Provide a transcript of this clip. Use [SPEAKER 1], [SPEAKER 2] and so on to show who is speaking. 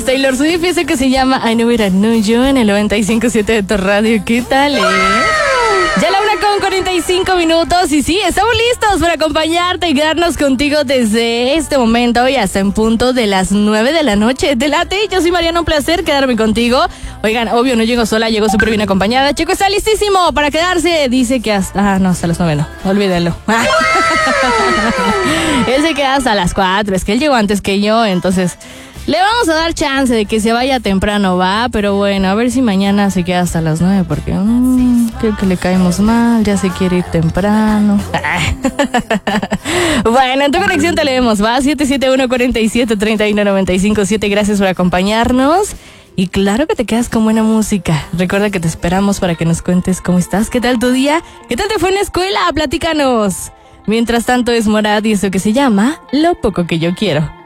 [SPEAKER 1] es Taylor Swift, ese que se llama I Know It, I Know You en el 95.7 de tu radio. ¿Qué tal, Ya la 1:45 y sí, estamos listos para acompañarte y quedarnos contigo desde este momento y hasta en punto de las 9 de la noche. Te late, yo soy Mariana, un placer quedarme contigo. Oigan, obvio, no llego sola, llego súper bien acompañada. Chico, está listísimo para quedarse. Dice que hasta... no, hasta las 9 no, olvídenlo. Él se queda hasta las 4, es que él llegó antes que yo, entonces... Le vamos a dar chance de que se vaya temprano, va, pero bueno, a ver si mañana se queda hasta las 9, porque creo que le caemos mal, ya se quiere ir temprano. Bueno, en tu conexión te leemos, va, 771-47-31-95-7, gracias por acompañarnos. Y claro que te quedas con buena música. Recuerda que te esperamos para que nos cuentes cómo estás, qué tal tu día, qué tal te fue en la escuela, platícanos. Mientras tanto es Morat y eso que se llama Lo Poco Que Yo Quiero.